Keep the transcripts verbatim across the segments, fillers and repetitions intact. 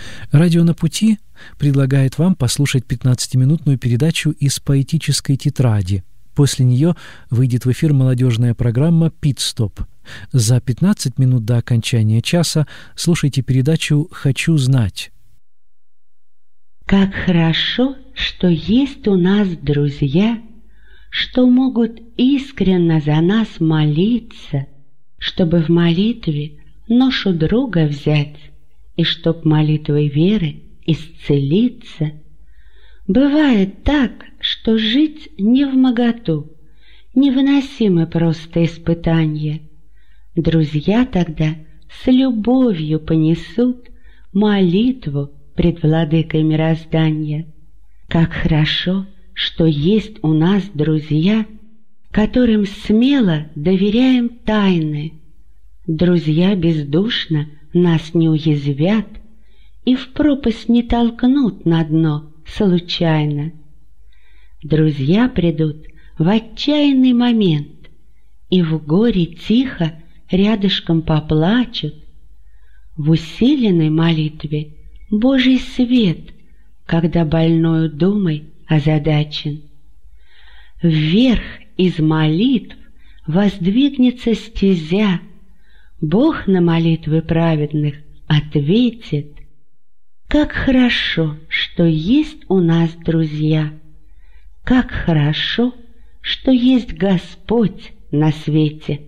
Радио «На пути» предлагает вам послушать пятнадцатиминутную передачу из поэтической тетради. После нее выйдет в эфир молодежная программа «Пит-стоп». За пятнадцать минут до окончания часа слушайте передачу «Хочу знать». Как хорошо, что есть у нас друзья, что могут искренне за нас молиться, чтобы в молитве ношу друга взять, и чтоб молитвой веры исцелиться. Бывает так, что жить не вмоготу, невыносимы просто испытания. Друзья тогда с любовью понесут молитву пред владыкой мироздания. Как хорошо, что есть у нас друзья, которым смело доверяем тайны. Друзья бездушно нас не уязвят и в пропасть не толкнут на дно случайно. Друзья придут в отчаянный момент и в горе тихо рядышком поплачут. В усиленной молитве Божий свет, когда больною думой озадачен. Вверх из молитв воздвигнется стезя, Бог на молитвы праведных ответит. Как хорошо, что есть у нас друзья, как хорошо, что есть Господь на свете.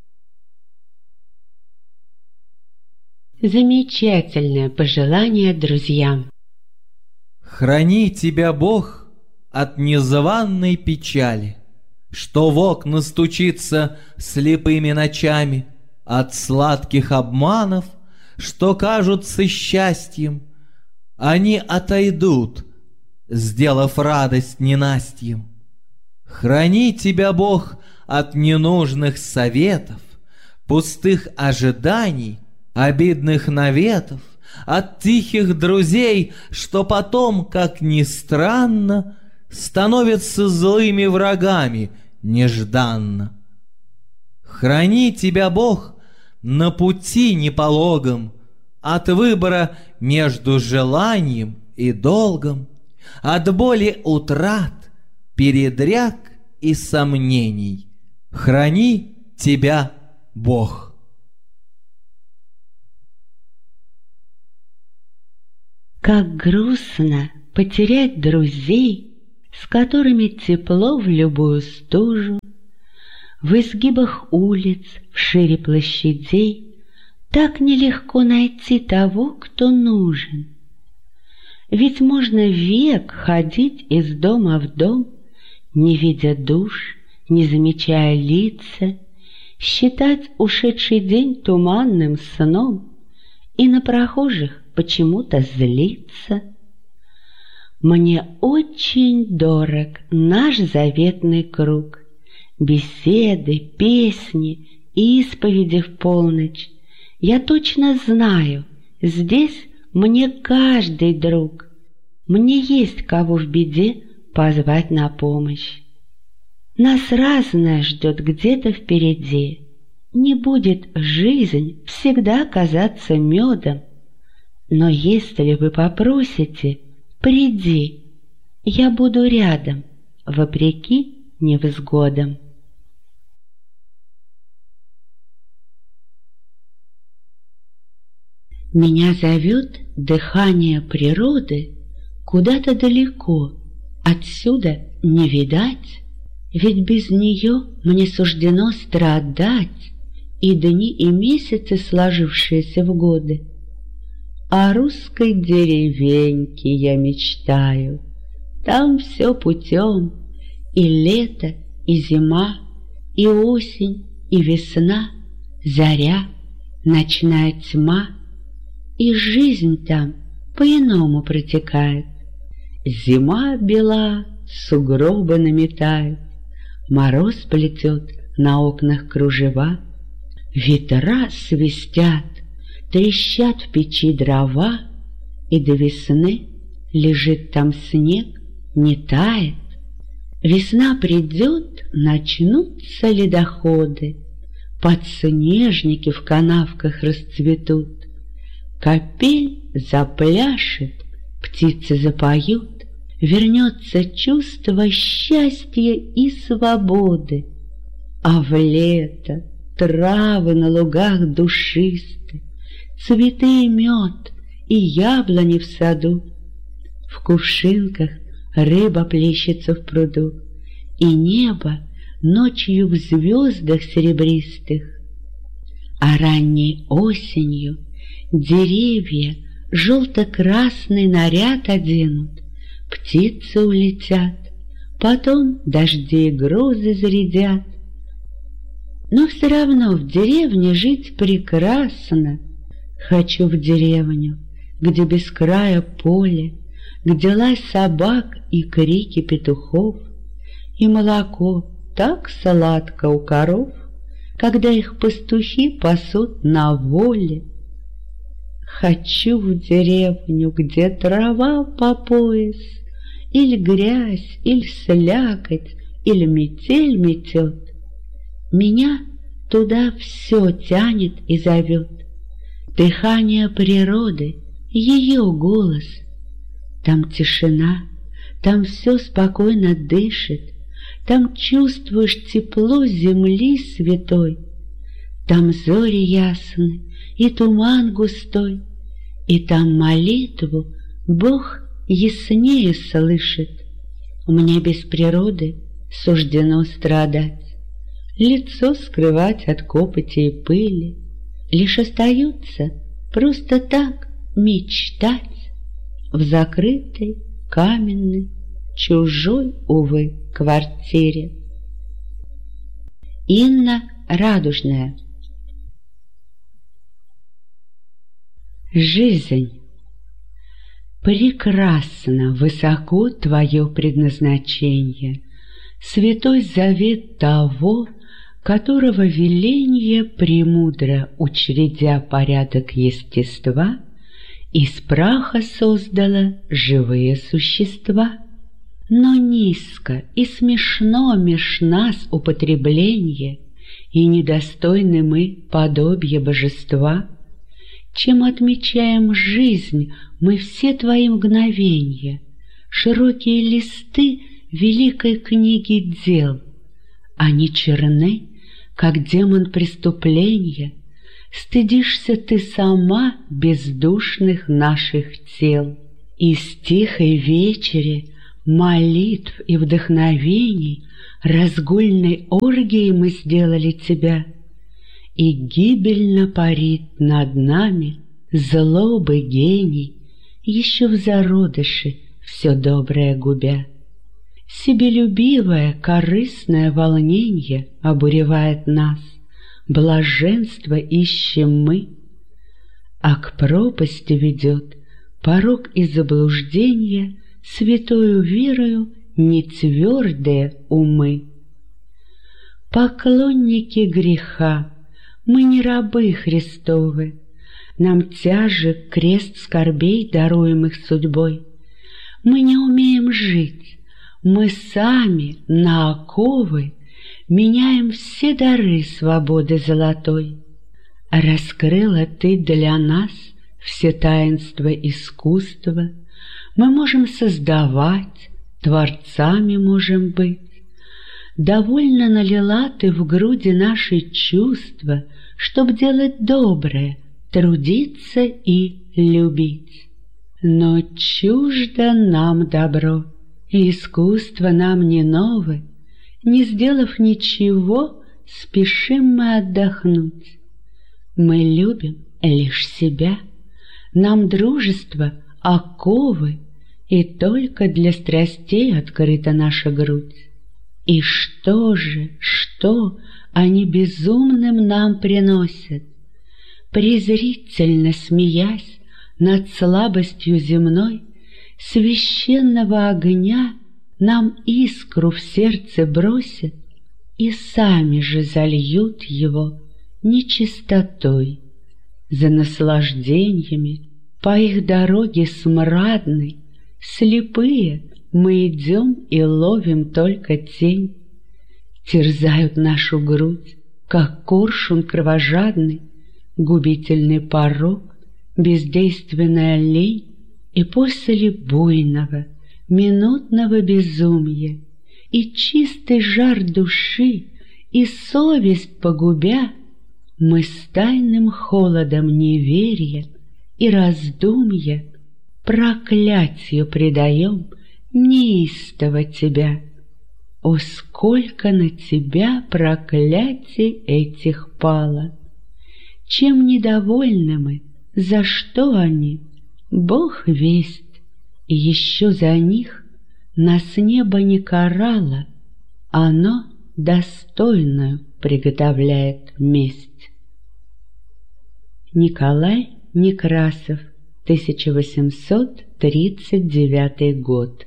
Замечательное пожелание друзьям. Храни тебя Бог от незваной печали, что в окна стучится слепыми ночами, от сладких обманов, что кажутся счастьем. Они отойдут, сделав радость ненастьем. Храни тебя Бог от ненужных советов, пустых ожиданий, обидных наветов, от тихих друзей, что потом, как ни странно, становятся злыми врагами нежданно. Храни тебя Бог на пути непологом, от выбора между желанием и долгом, от боли утрат, передряг и сомнений. Храни тебя Бог. Как грустно потерять друзей, с которыми тепло в любую стужу, в изгибах улиц, в шире площадей так нелегко найти того, кто нужен. Ведь можно век ходить из дома в дом, не видя душ, не замечая лица, считать ушедший день туманным сном и на прохожих почему-то злиться. Мне очень дорог наш заветный круг, беседы, песни, исповеди в полночь. Я точно знаю, здесь мне каждый друг, мне есть кого в беде позвать на помощь. Нас разное ждет где-то впереди, не будет жизнь всегда казаться медом, но если вы попросите, приди, я буду рядом, вопреки невзгодам. Меня зовет дыхание природы куда-то далеко, отсюда не видать, ведь без нее мне суждено страдать и дни и месяцы, сложившиеся в годы. О русской деревеньке я мечтаю, там все путем, и лето, и зима, и осень, и весна, заря, ночная тьма, и жизнь там по-иному протекает. Зима бела, сугробы наметает, мороз плетет на окнах кружева, ветра свистят, трещат в печи дрова, и до весны лежит там снег, не тает. Весна придет, начнутся ледоходы, подснежники в канавках расцветут, Капель запляшет, птицы запоют, вернется чувство счастья и свободы. А в лето травы на лугах душисты, цветы и мед, и яблони в саду. В кувшинках рыба плещется в пруду, и небо ночью в звездах серебристых. А ранней осенью деревья желто-красный наряд оденут, птицы улетят, потом дожди и грозы зарядят. Но все равно в деревне жить прекрасно. Хочу в деревню, где без края поле, где лай собак и крики петухов, и молоко так сладко у коров, когда их пастухи пасут на воле. Хочу в деревню, где трава по пояс, или грязь, или слякоть, или метель метет. Меня туда все тянет и зовет. Дыхание природы, ее голос. Там тишина, там все спокойно дышит, там чувствуешь тепло земли святой. Там зори ясны и туман густой, и там молитву Бог яснее слышит. Мне без природы суждено страдать, лицо скрывать от копоти и пыли. Лишь остается просто так мечтать в закрытой, каменной, чужой, увы, квартире. Инна Радужная. Жизнь. Прекрасно, высоко твое предназначение, святой завет того, которого веленье премудро, учредя порядок естества, из праха создала живые существа. Но низко и смешно меж нас употребление, и недостойны мы подобия божества, чем отмечаем жизнь мы все твои мгновенья, широкие листы великой книги дел. Они черны, как демон преступления, стыдишься ты сама бездушных наших тел. Из тихой вечери, молитв и вдохновений разгульной оргией мы сделали тебя, и гибельно парит над нами злобы гений, еще в зародыше все доброе губя. Себелюбивое, корыстное волнение обуревает нас, блаженство ищем мы, а к пропасти ведет порок и заблуждение святою верою нетвердые умы. Поклонники греха, мы не рабы Христовы, нам тяжек крест скорбей, даруемых судьбой. Мы не умеем жить, мы сами на оковы меняем все дары свободы золотой. Раскрыла ты для нас все таинства искусства, мы можем создавать, творцами можем быть. Довольно налила ты в груди наши чувства, чтоб делать доброе, трудиться и любить. Но чуждо нам добро, и искусство нам не новое. Не сделав ничего, спешим мы отдохнуть. Мы любим лишь себя, нам дружество — оковы, и только для страстей открыта наша грудь. И что же, что они безумным нам приносят? Презрительно смеясь над слабостью земной, священного огня нам искру в сердце бросят и сами же зальют его нечистотой. За наслаждениями по их дороге смрадной, слепые, мы идем и ловим только тень. Терзают нашу грудь, как коршун кровожадный, губительный порок бездейственная лень, и после буйного, минутного безумия, и чистый жар души, и совесть погубя, мы с тайным холодом неверия и раздумья проклятию предаем неистово тебя. О, сколько на тебя проклятий этих пало! Чем недовольны мы, за что они, Бог весть, и еще за них нас небо не карало, оно достойную приготовляет месть. Николай Некрасов, тысяча восемьсот тридцать девятый год.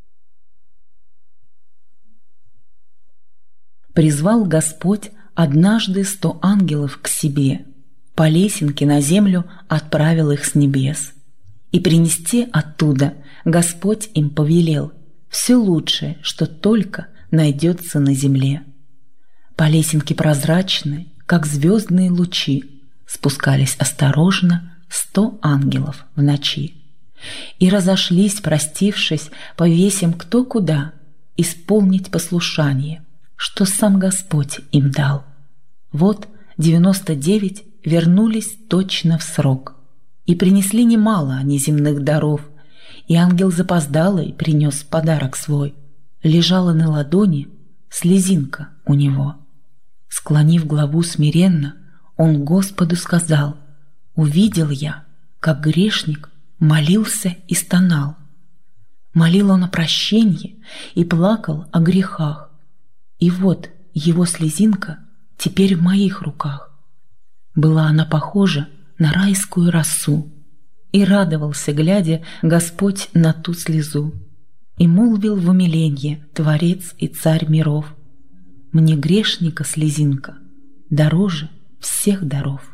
Призвал Господь однажды сто ангелов к себе, по лесенке на землю отправил их с небес. И принести оттуда Господь им повелел все лучшее, что только найдется на земле. По лесенке прозрачной, как звездные лучи, спускались осторожно сто ангелов в ночи. И разошлись, простившись, повесим кто куда, исполнить послушание, что сам Господь им дал. Вот девяносто девять вернулись точно в срок, и принесли немало они земных даров, и ангел запоздалый принес подарок свой. Лежала на ладони слезинка у него. Склонив главу смиренно, он Господу сказал: «Увидел я, как грешник молился и стонал. Молил он о прощении и плакал о грехах. И вот его слезинка теперь в моих руках». Была она похожа на райскую росу, и радовался, глядя, Господь на ту слезу. И молвил в умиленье Творец и Царь миров: «Мне грешника слезинка дороже всех даров».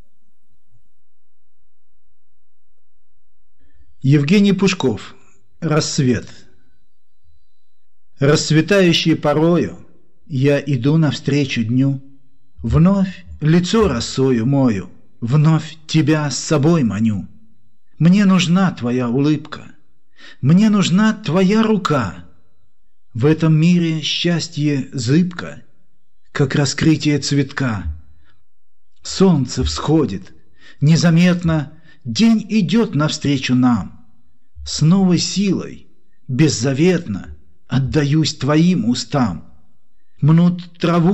Евгений Пушков. Рассвет. Расцветающий порою я иду навстречу дню, вновь лицо росою мою, вновь тебя с собой маню. Мне нужна твоя улыбка, мне нужна твоя рука. В этом мире счастье зыбко, как раскрытие цветка. Солнце всходит, незаметно день идет навстречу нам. С новой силой, беззаветно отдаюсь твоим устам. Мнут траву